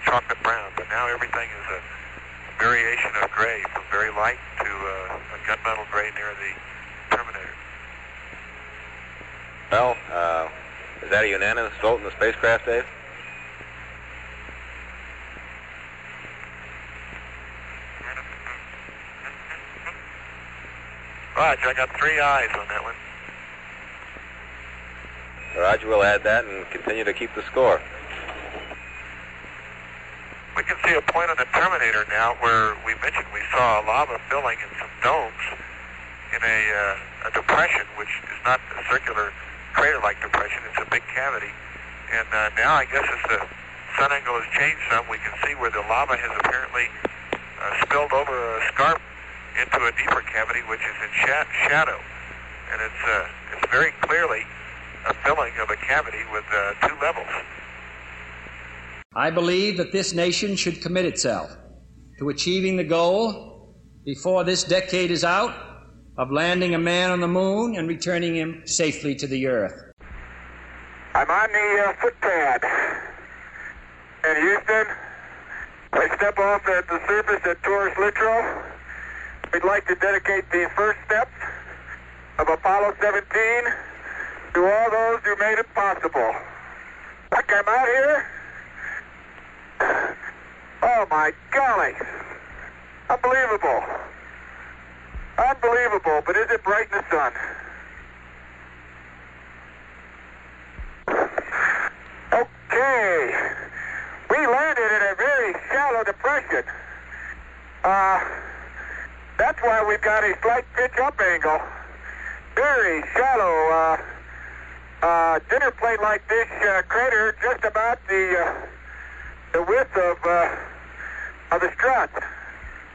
chocolate brown, but now everything is a variation of gray, from very light to a gunmetal gray near the terminator. Well, is that a unanimous vote in the spacecraft, Dave? Roger, I got 3 eyes on that one. Roger, we'll add that and continue to keep the score. We can see a point on the terminator now where we mentioned we saw a lava filling in some domes in a depression, which is not a circular crater-like depression. It's a big cavity. And now I guess as the sun angle has changed some, we can see where the lava has apparently spilled over a scarp into a deeper cavity, which is in shadow. And it's very clearly a filling of a cavity with 2 levels. I believe that this nation should commit itself to achieving the goal before this decade is out of landing a man on the moon and returning him safely to the Earth. I'm on the footpad in Houston. I step off at the surface at Taurus Littrow. We'd like to dedicate the first steps of Apollo 17 to all those who made it possible. Look, I'm out here. Oh my golly. Unbelievable. Unbelievable, but is it bright in the sun? Okay. We landed in a very shallow depression. That's why we've got a slight pitch up angle. Very shallow, dinner plate like this crater, just about the width of the strut.